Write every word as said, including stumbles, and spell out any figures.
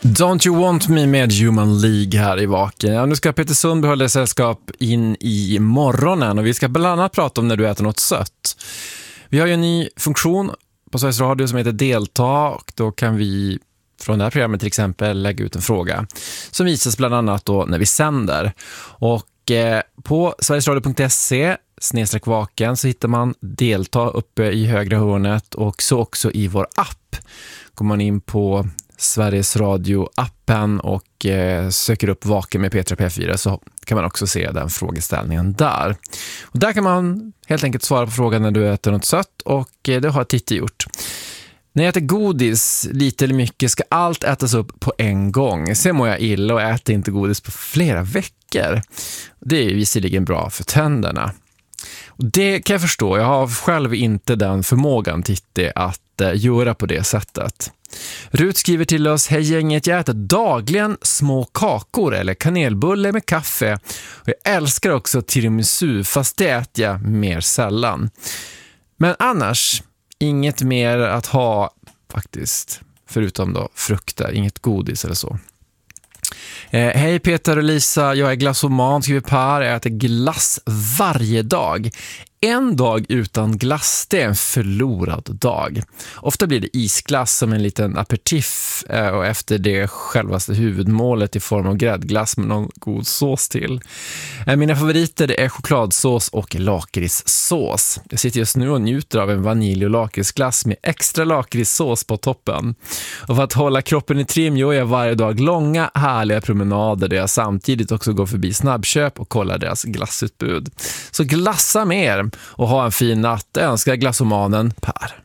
Don't You Want Me med Human League här i Vaken. Ja, nu ska Peter Sundberg hålla sällskap in i morgonen och vi ska bland annat prata om när du äter något sött. Vi har ju en ny funktion på Sveriges Radio som heter Delta och då kan vi från det här programmet till exempel lägga ut en fråga som visas bland annat då när vi sänder. Och eh, på sverigesradio punkt se snedstreck vaken så hittar man Delta uppe i högra hörnet och så också i vår app. Går man in på Sveriges Radio-appen och eh, söker upp Vaken med Petra P fyra så kan man också se den frågeställningen där. Och där kan man helt enkelt svara på frågan när du äter något sött och eh, det har Titti gjort. När jag äter godis, lite eller mycket, ska allt ätas upp på en gång. Sen mår jag illa och äter inte godis på flera veckor. Det är ju visserligen bra för tänderna. Och det kan jag förstå. Jag har själv inte den förmågan, Titti, att eh, göra på det sättet. Rut skriver till oss: hej gänget, jag äter dagligen små kakor eller kanelbulle med kaffe. Och jag älskar också tiramisu, fast det äter jag mer sällan. Men annars, inget mer att ha faktiskt, förutom då frukter, inget godis eller så. Eh, hej Peter och Lisa, jag är glassoman, skriver Per, jag äter glass varje dag. En dag utan glass, det är en förlorad dag. Ofta blir det isglass som en liten aperitif eh, och efter det självaste huvudmålet i form av gräddglass med någon god sås till. Eh, mina favoriter det är chokladsås och lakritssås. Jag sitter just nu och njuter av en vanilj- och lakritsglass med extra lakritssås på toppen. Och för att hålla kroppen i trim gör jag varje dag långa, härliga promenader där jag samtidigt också går förbi snabbköp och kollar deras glassutbud. Så glassa mer och ha en fin natt, önskar glassomanen Per.